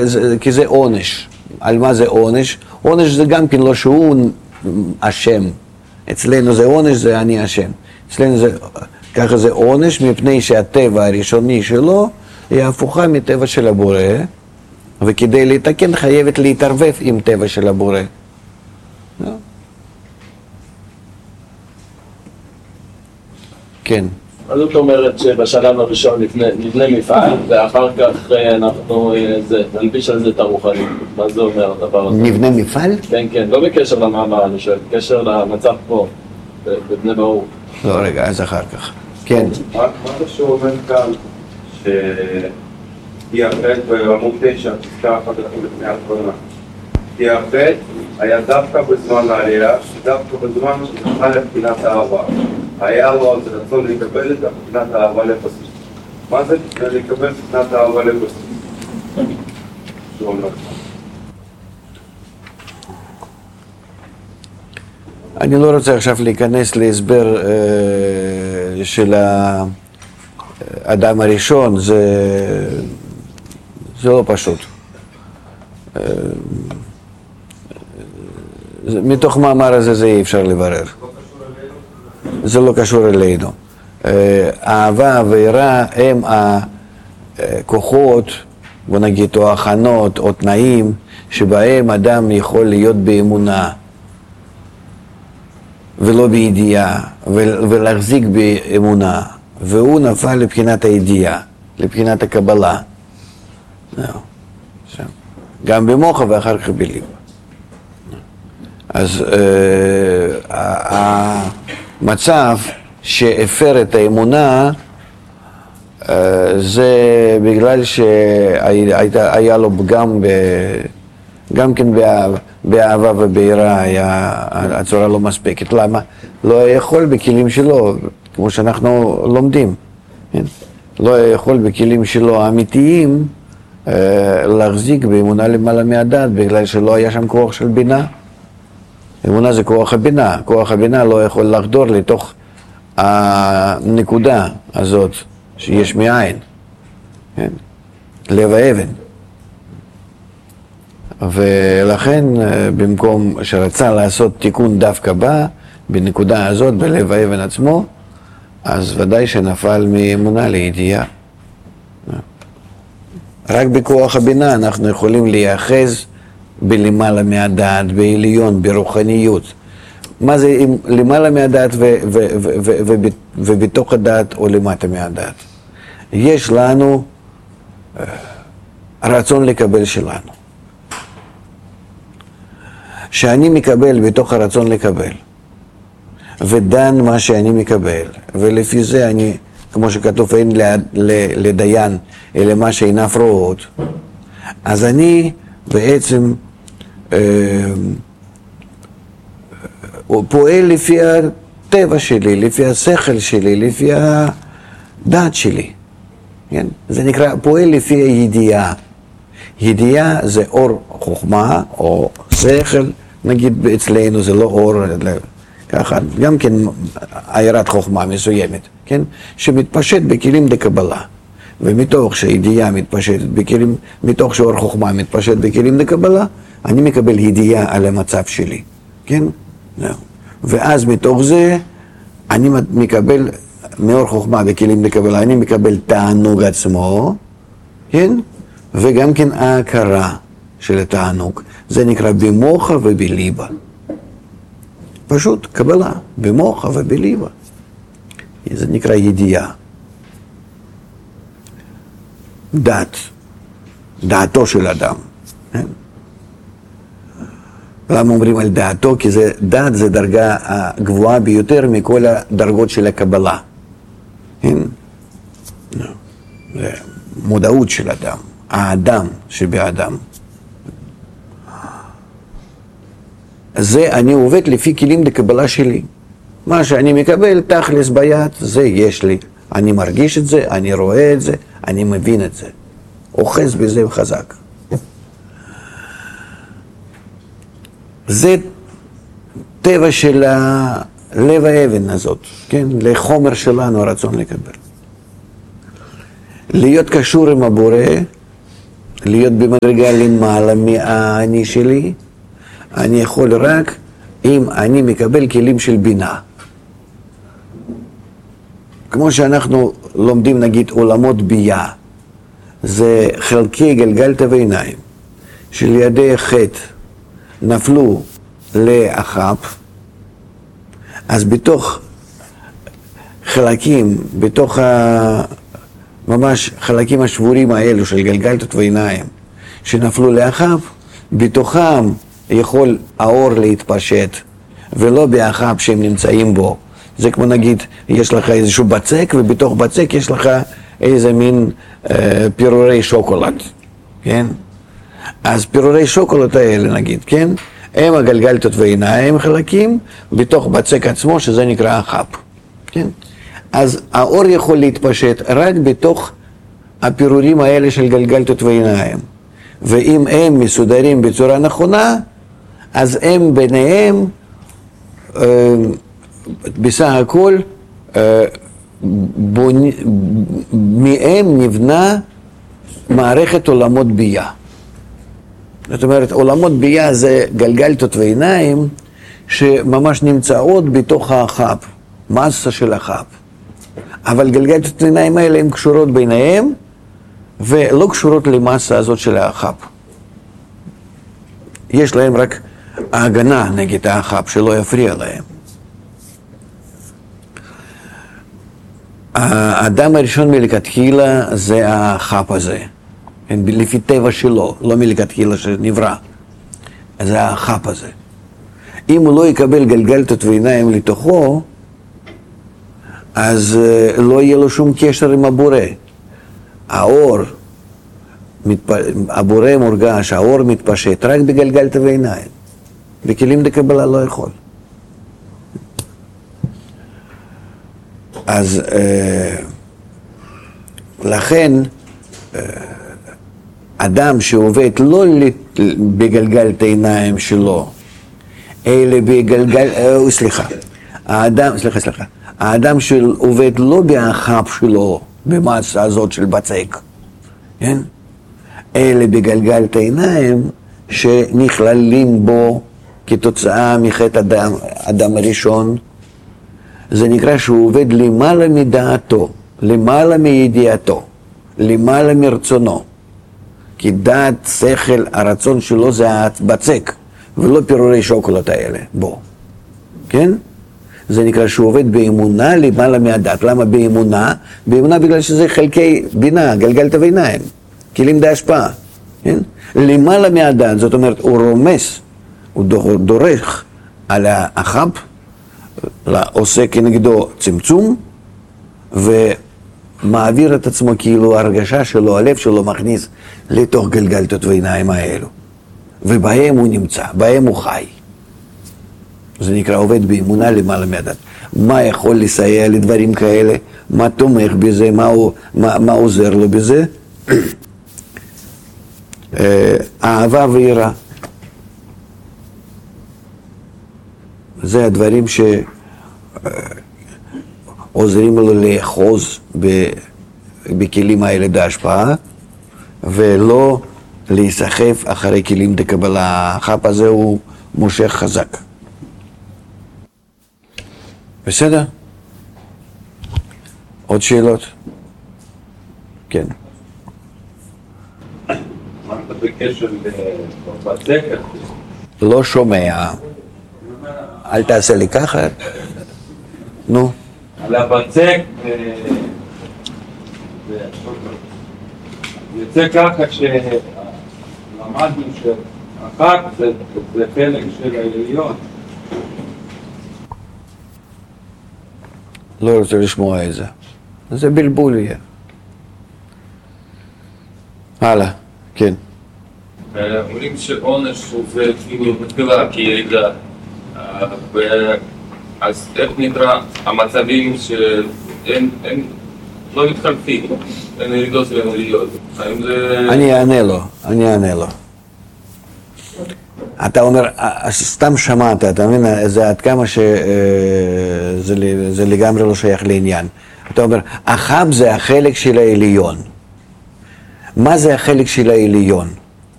כי זה עונש. על מה זה עונש? עונש זה גם כן לא שהוא אשם. אצלנו זה עונש, זה אני אשם. אצלנו זה, ככה זה עונש, מפני שהטבע הראשוני שלו היא הפוכה מטבע של הבורא, וכדי להתקן חייבת להתערבב עם טבע של הבורא. כן. אז זאת אומרת שבשלב הראשון נבנה מפעל, ואחר כך אנחנו נלביש על זה את הרוחנית. מה זה אומר הדבר הזה? נבנה מפעל? כן, כן, לא בקשר למאמר, אני שואל, בקשר למצב פה, בבני ברוך. לא, רגע, אז אחר כך. כן. מה זה שאומר כאן כי החטא בעמוד 9, פסקה אחת לפני האחרונה. כי החטא היה דווקא בזמן העלייה, דווקא בזמן שזכה לבחינת האהבה. היה לו אז רצון לקבל את בחינת האהבה לפסוק. מה זה לקבל בחינת האהבה לפסוק? אני לא רוצה עכשיו להיכנס להסבר של האדם הראשון, זה לא פשוט. מתוך מאמר הזה זה אי אפשר לברר. זה לא קשור אלינו. אהבה ויראה הם הכוחות, בוא נגיד, או הכנות, או תנאים, שבהם אדם יכול להיות באמונה, ולא בידיעה, ולהחזיק באמונה. והוא נפל לבחינת הידיעה, לבחינת הקבלה. גם במוחה ואחר כך בליבה. אז המצב שהפר את האמונה זה בגלל שהיה לו גם כן באהבה וביראה הצורה לא מספקת. למה? לא יכול בכלים שלו, כמו שאנחנו לומדים, לא יכול בכלים שלו האמיתיים להחזיק באמונה למעלה מהדעת, בגלל שלא היה שם כוח של בינה. אמונה זה כוח הבינה. כוח הבינה לא יכול לחדור לתוך הנקודה הזאת שיש מאין, כן? לב האבן. ולכן במקום שרצה לעשות תיקון דווקא בנקודה הזאת, בלב האבן עצמו, אז ודאי שנפל מאמונה לידיעה. רק בכוח הבינה אנחנו יכולים להיאחז בלמעלה מהדעת, בעליון, ברוחניות. מה זה למעלה מהדעת ובתוך הדעת או למטה מהדעת? יש לנו רצון לקבל שלנו. שאני מקבל בתוך הרצון לקבל, ודן מה שאני מקבל, ולפי זה אני, כמו שכתוב, אין לדיין אלא מה שעיניו רואות, אז אני בעצם פועל לפי הטבע שלי, לפי השכל שלי, לפי הדעת שלי. כן? זה נקרא פועל לפי הידיעה. ידיעה זה אור חוכמה או שכל, נגיד אצלנו זה לא אור, ככה, גם כן עיירת חוכמה מסוימת, כן? שמתפשט בכלים לקבלה. ומתוך שהידיעה מתפשטת בכלים, מתוך שאור חוכמה מתפשט בכלים לקבלה, אני מקבל ידיעה על המצב שלי, כן? ואז מתוך זה אני מקבל, מאור חוכמה בכלים לקבלה, אני מקבל תענוג עצמו, כן? וגם כן ההכרה של התענוג. זה נקרא במוחה ובליבה. פשוט קבלה, במוחה ובליבה. זה נקרא ידיעה. דעתו של אדם. למה אומרים על דעתו? כי דעת זה דרגה הגבוהה ביותר מכל הדרגות של הקבלה. זה מודעות של אדם, האדם שבאדם. זה אני עובד לפי כלים לקבלה שלי. מה שאני מקבל תכלס ביד, זה יש לי. אני מרגיש את זה, אני רואה את זה, אני מבין את זה. אוחז בזה חזק. זה טבע של לב האבן הזאת, כן? לחומר שלנו רצון לקבל. להיות קשור עם הבורא, להיות במדרגה למעלה מהאני שלי, אני יכול רק אם אני מקבל כלים של בינה. כמו שאנחנו לומדים נגיד עולמות בייה, זה חלקי גלגלתא ועיניים, שלידי חטא נפלו לאחאב, אז בתוך חלקים, בתוך ממש חלקים השבורים האלו של גלגלתות ועיניים שנפלו לאחאב, בתוכם יכול האור להתפשט, ולא באחאב שהם נמצאים בו. זה כמו נגיד, יש לך איזשהו בצק, ובתוך בצק יש לך איזה מין פירורי שוקולד, כן? אז פירורי שוקולד האלה נגיד, כן? הם הגלגלתות ועיניים חלקים, בתוך בצק עצמו שזה נקרא אחאב, כן? אז האור יכול להתפשט רק בתוך הפירורים האלה של גלגלתות ועיניים. ואם הם מסודרים בצורה נכונה, אז הם ביניהם, בסך הכל, מהם נבנה מערכת עולמות בייה. זאת אומרת, עולמות בייה זה גלגלתות ועיניים שממש נמצאות בתוך האחאב, מסה של האחאב. אבל גלגלתות העיניים האלה הן קשורות ביניהם, ולא קשורות למסה הזאת של האחאב. יש להם רק ההגנה נגד האחאב, שלא יפריע להם. האדם הראשון מלכתחילה זה האחאב הזה, לפי טבע שלו, לא מלכתחילה שנברא. זה האחאב הזה. אם הוא לא יקבל גלגלתות ועיניים לתוכו, אז לא יהיה לו שום קשר עם הבורא. האור, הבורא מורגש, האור מתפשט רק בגלגלתא ועיניים. בכלים דקבלה לא יכול. אז לכן, אדם שעובד לא בגלגלתא העיניים שלו, אלא האדם שעובד לא באחאב שלו, במסה הזאת של בצק, כן? אלא בגלגלתא העיניים שנכללים בו כתוצאה מחטא אדם הראשון, זה נקרא שהוא עובד למעלה מדעתו, למעלה מידיעתו, למעלה מרצונו. כי דעת, שכל, הרצון שלו זה הבצק, ולא פירורי שוקולד האלה בו, כן? זה נקרא שהוא עובד באמונה למעלה מהדת. למה באמונה? באמונה בגלל שזה חלקי בינה, גלגלתא ועיניים, כלים דהשפעה, כן? למעלה מהדת, זאת אומרת, הוא רומס, הוא דורך על האחאב, עושה כנגדו צמצום, ומעביר את עצמו כאילו ההרגשה שלו, הלב שלו מכניס לתוך גלגלתות ועיניים האלו. ובהם הוא נמצא, בהם הוא חי. זה נקרא עובד באמונה למעלה מהדת. מה יכול לסייע לדברים כאלה? מה תומך בזה? מה עוזר לו בזה? אהבה ויראה. זה הדברים שעוזרים לו לאחוז בכלים האלה בהשפעה, ולא להיסחף אחרי כלים דקבלה. האחאב הזה הוא מושך חזק. בסדר? עוד שאלות? כן. מה אתה בקשר לבצק? לא שומע. אל תעשה לי ככה. נו. על הבצק, יוצא ככה שלמדנו שאחת זה חלק של העליון. לא רוצה לשמוע את זה. זה בלבול יהיה. הלאה, כן. אומרים שעונש הוא כאילו מתחילה כירידה, אז איך נקרא המצבים שהם לא מתחלפים, אין ירידות ואין עליות? אני אענה לו. אתה אומר, סתם שמעת, אתה מבין, זה עד כמה שזה לגמרי לא שייך לעניין. אתה אומר, אחאב זה החלק של העליון. מה זה החלק של העליון?